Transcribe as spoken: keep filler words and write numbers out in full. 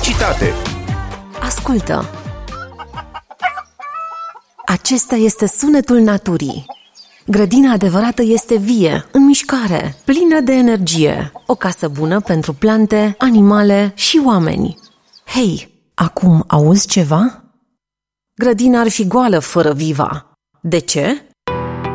Publicitate. Ascultă! Acesta este sunetul naturii. Grădina adevărată este vie, în mișcare, plină de energie. O casă bună pentru plante, animale și oameni. Hei, acum auzi ceva? Grădina ar fi goală fără Viva. De ce?